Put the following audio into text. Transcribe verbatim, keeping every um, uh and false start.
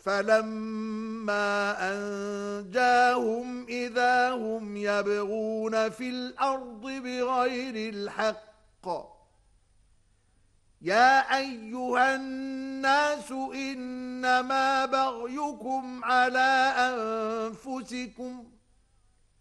فلما أنجاهم إذا هم يبغون في الأرض بغير الحق يا أيها الناس إنما بغيكم على أنفسكم